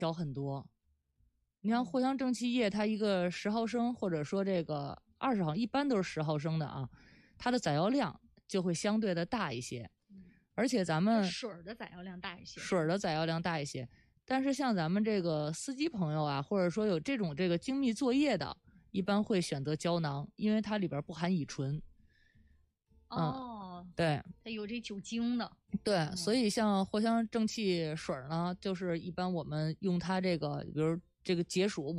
小很多。你像藿香正气液，它一个10毫升或者说这个20毫，一般都是10毫升的啊，它的载药量就会相对的大一些。而且咱们水的载药量大一些， 水的载药量大一些。但是像咱们这个司机朋友啊，或者说有这个精密作业的，一般会选择胶囊，因为它里边不含乙醇。对， 它有这酒精的。 对，所以像藿香正气水呢，就是一般我们用它这个，比如这个解暑，